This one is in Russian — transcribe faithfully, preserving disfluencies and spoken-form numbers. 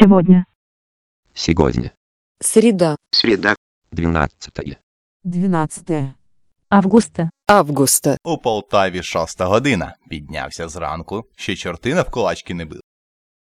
Сегодня. Сегодня. Среда. Среда. Двенадцатое. двенадцатое августа. Августа. У Полтаві шоста година. Піднявся зранку, ще чорти навколачки не били.